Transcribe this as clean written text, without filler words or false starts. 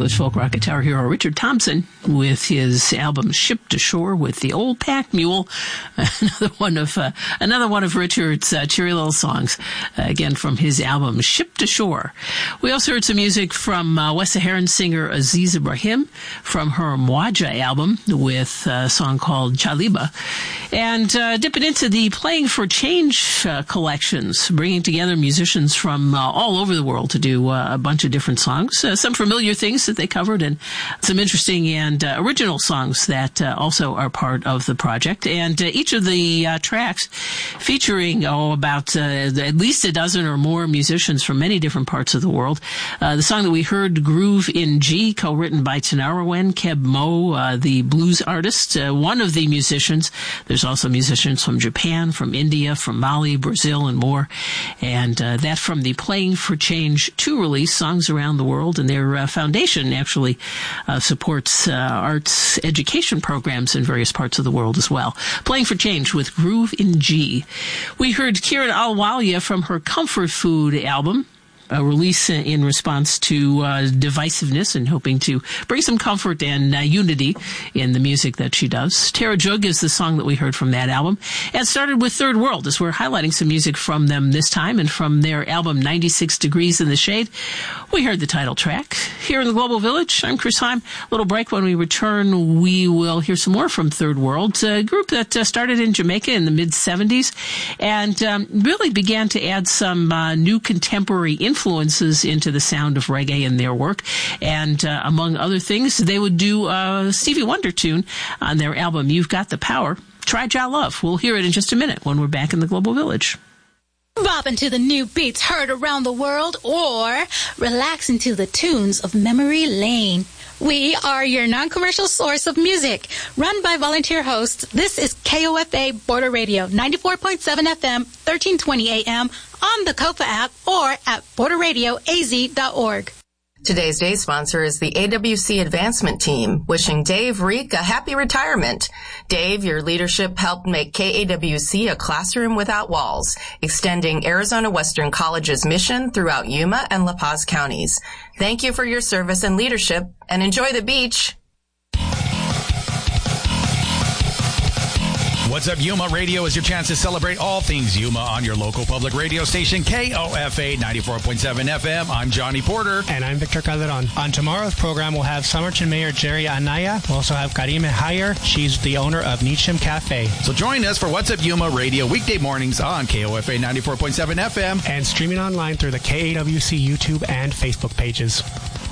English folk rock guitar hero Richard Thompson with his album Shipped Ashore with the Old Pack Mule, another one of Richard's cheery little songs, again from his album Shipped Ashore. We also heard some music from West Saharan singer Aziz Ibrahim from her Mwaja album with a song called Chaliba, and dipping into the Playing for Change collections, bringing together musicians from all over the world to do a bunch of different songs, some familiar things that they covered, and some interesting and original songs that also are part of the project. And each of the tracks featuring about at least a dozen or more musicians from many different parts of the world. The song that we heard, Groove in G, co-written by Tanarawen Keb Mo, the blues artist, one of the musicians. There's also musicians from Japan, from India, from Mali, Brazil, and more. And that from the Playing for Change 2 release, Songs Around the World. And their foundation actually supports arts education programs in various parts of the world as well. Playing for Change with Groove in G. We heard Kieran Alwalia from her Comfort Food album, a release in response to divisiveness and hoping to bring some comfort and unity in the music that she does. Tara Jug is the song that we heard from that album. And started with Third World, as we're highlighting some music from them this time, and from their album 96 Degrees in the Shade. We heard the title track. Here in the Global Village, I'm Chris Heim. A little break. When we return, we will hear some more from Third World, a group that started in Jamaica in the mid-'70s and really began to add some new contemporary influences into the sound of reggae in their work. And among other things, they would do a Stevie Wonder tune on their album You've Got the Power. Try Jah Love. We'll hear it in just a minute when we're back in the Global Village. Bopping to the new beats heard around the world, or relaxing to the tunes of Memory Lane. We are your non-commercial source of music. Run by volunteer hosts, this is KOFA Border Radio, 94.7 FM, 1320 AM, on the KOFA app, or at borderradioaz.org. Today's day sponsor is the AWC Advancement Team, wishing Dave Reek a happy retirement. Dave, your leadership helped make KAWC a classroom without walls, extending Arizona Western College's mission throughout Yuma and La Paz counties. Thank you for your service and leadership, and enjoy the beach. What's Up Yuma Radio is your chance to celebrate all things Yuma on your local public radio station, KOFA 94.7 FM. I'm Johnny Porter. And I'm Victor Calderon. On tomorrow's program, we'll have Somerton Mayor Jerry Anaya. We'll also have Karime Hayer. She's the owner of Nichim Cafe. So join us for What's Up Yuma Radio weekday mornings on KOFA 94.7 FM. And streaming online through the KAWC YouTube and Facebook pages.